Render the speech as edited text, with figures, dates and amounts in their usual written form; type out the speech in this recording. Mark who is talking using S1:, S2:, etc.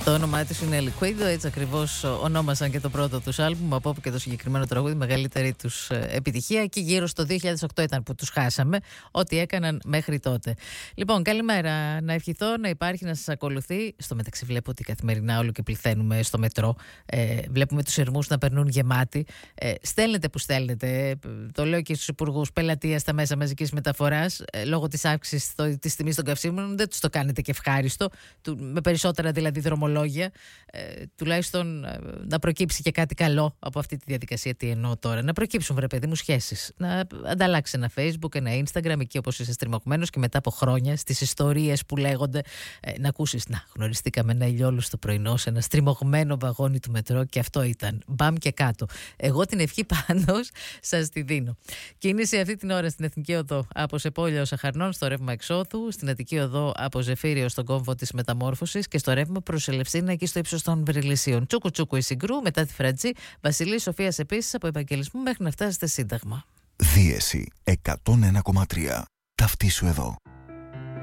S1: Το όνομά της είναι Liquido, έτσι ακριβώς ονόμασαν και το πρώτο τους άλμπουμ, από όπου και το συγκεκριμένο τραγούδι, μεγαλύτερη τους επιτυχία, και γύρω στο 2008 ήταν που τους χάσαμε, ό,τι έκαναν μέχρι τότε. Λοιπόν, καλημέρα, να ευχηθώ να υπάρχει, να σας ακολουθεί. Στο μεταξύ βλέπω ότι καθημερινά όλο και πληθαίνουμε στο μετρό, βλέπουμε τους ερμούς να περνούν γεμάτοι, στέλνετε που στέλνετε, το λέω και στους υπουργούς πελατείας στα μέσα μαζικής μεταφοράς, λόγω της αύξησης της τιμής των καυσίμων, δεν τους το κάνετε και ευχάριστο, με περισσότερα δηλαδή δρομολόγια, τουλάχιστον να προκύψει και κάτι καλό από αυτή τη διαδικασία. Τι εννοώ τώρα? Να προκύψουν, βρε παιδί μου, σχέσεις, να ανταλλάξει ένα Facebook, ένα Instagram, εκεί όπως είσαι στριμωγμένος, και μετά από χρόνια στις ιστορίες που λέγονται να ακούσεις, να γνωριστήκαμε ένα ηλιόλουστο πρωινό σε ένα στριμωγμένο βαγόνι του μετρό, και αυτό ήταν μπαμ και κάτω. Εγώ την ευχή πάντως σας τη δίνω. Κίνηση αυτή την ώρα στην Εθνική Οδό από Σεπόλια ως Αχαρνών στο ρεύμα εξόδου, στην Αττική Οδό από Ζεφύριο στον κόμβο της Μεταμόρφωσης και στο ρεύμα προς Ελευσίνα εκεί στο ύψος των Βρυλισίων. Τσούκου τσούκου η Συγκρού, μετά τη Φρατζή, Βασιλής Σοφίας επίσης από Ευαγγελισμού μέχρι να φτάσετε Σύνταγμα.
S2: Δίεση 101,3. Ταυτίσου εδώ.